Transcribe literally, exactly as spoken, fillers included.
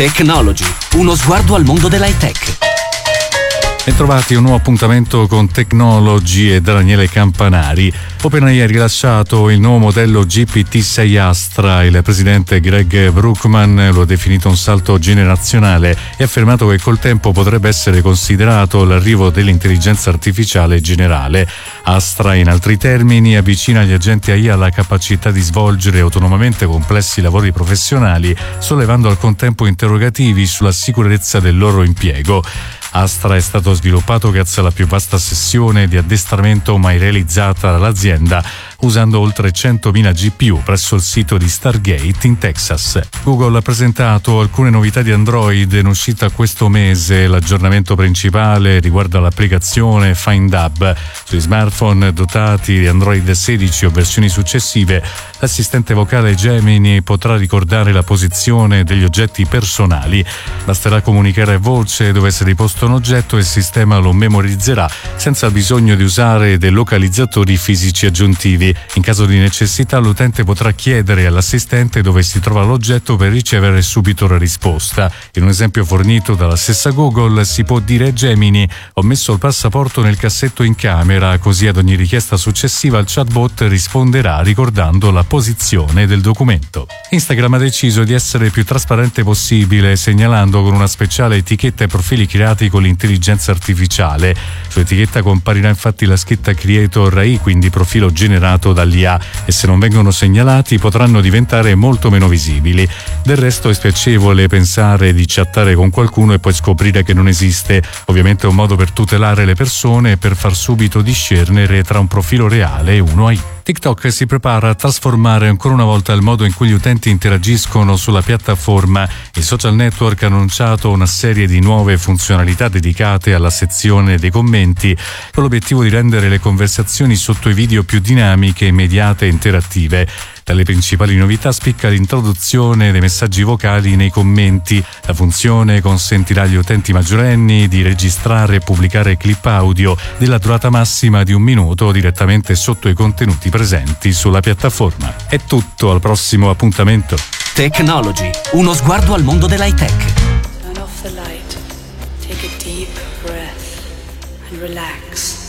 Technology, uno sguardo al mondo dell'high tech. Bentrovati a un nuovo appuntamento con Technology e Daniele Campanari. OpenAI ha rilasciato il nuovo modello G P T sei Astra. Il presidente Greg Brookman lo ha definito un salto generazionale e ha affermato che col tempo potrebbe essere considerato l'arrivo dell'intelligenza artificiale generale. Astra, in altri termini, avvicina gli agenti A I alla capacità di svolgere autonomamente complessi lavori professionali, sollevando al contempo interrogativi sulla sicurezza del loro impiego. Astra è stato sviluppato grazie alla più vasta sessione di addestramento mai realizzata dall'azienda, usando oltre centomila G P U presso il sito di Stargate in Texas. Google ha presentato alcune novità di Android in uscita questo mese. L'aggiornamento principale riguarda l'applicazione Find Hub. Sui smartphone dotati di Android sedici o versioni successive, l'assistente vocale Gemini potrà ricordare la posizione degli oggetti personali. Basterà comunicare a voce dove si riposta un oggetto e il sistema lo memorizzerà senza bisogno di usare dei localizzatori fisici aggiuntivi. In caso di necessità, l'utente potrà chiedere all'assistente dove si trova l'oggetto per ricevere subito la risposta. In un esempio fornito dalla stessa Google si può dire a Gemini: ho messo il passaporto nel cassetto in camera, così ad ogni richiesta successiva il chatbot risponderà ricordando la posizione del documento. Instagram ha deciso di essere più trasparente possibile, segnalando con una speciale etichetta i profili creati con l'intelligenza artificiale. Sull'etichetta comparirà infatti la scritta Creator A I, quindi profilo generato dall'I A, e se non vengono segnalati potranno diventare molto meno visibili. Del resto è spiacevole pensare di chattare con qualcuno e poi scoprire che non esiste. Ovviamente è un modo per tutelare le persone e per far subito discernere tra un profilo reale e uno A I. TikTok si prepara a trasformare ancora una volta il modo in cui gli utenti interagiscono sulla piattaforma. Il social network ha annunciato una serie di nuove funzionalità dedicate alla sezione dei commenti, con l'obiettivo di rendere le conversazioni sotto i video più dinamiche, immediate e interattive. Tra le principali novità spicca l'introduzione dei messaggi vocali nei commenti. La funzione consentirà agli utenti maggiorenni di registrare e pubblicare clip audio della durata massima di un minuto direttamente sotto i contenuti presenti sulla piattaforma. È tutto, al prossimo appuntamento. Technology, uno sguardo al mondo dell'high tech. Turn off the light, take a deep breath and relax.